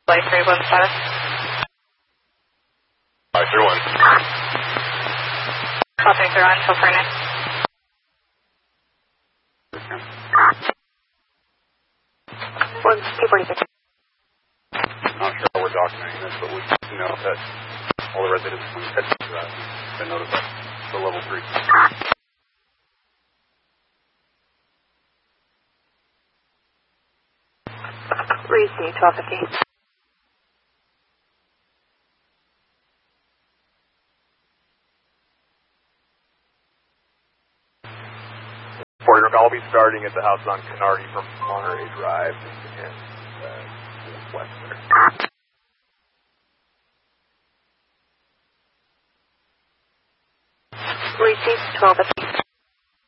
Light 317. 531. Call 331, so for now. What's 246? Not sure how we're documenting this, but we know that all the residents from Texas have been notified for level 3. Receive 1250. I'll be starting at the house on Canardi from Monterey Drive and west there. Receive 1250.